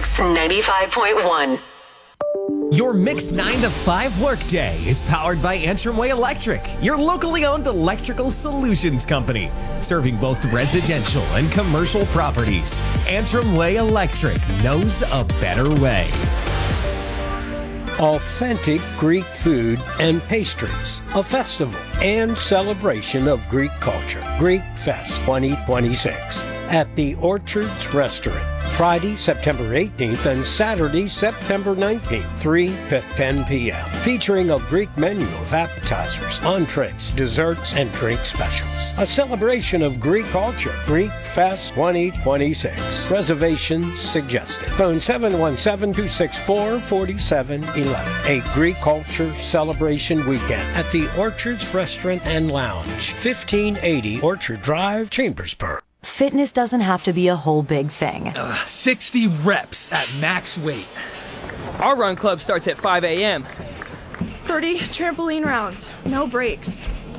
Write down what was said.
Mix 95.1. Your Mix 9 to 5 workday is powered by Antrim Way Electric, your locally owned electrical solutions company, serving both residential and commercial properties. Antrim Way Electric knows a better way. Authentic Greek food and pastries, a festival and celebration of Greek culture. Greek Fest 2026 at the Orchards Restaurant. Friday, September 18th and Saturday, September 19th, 3 to 10 p.m. Featuring a Greek menu of appetizers, entrees, desserts, and drink specials. A celebration of Greek culture. Greek Fest 2026. Reservations suggested. Phone 717-264-4711. A Greek culture celebration weekend at the Orchards Restaurant and Lounge. 1580 Orchard Drive, Chambersburg. Fitness doesn't have to be a whole big thing. 60 reps at max weight. Our run club starts at 5 a.m. 30 trampoline rounds, no breaks.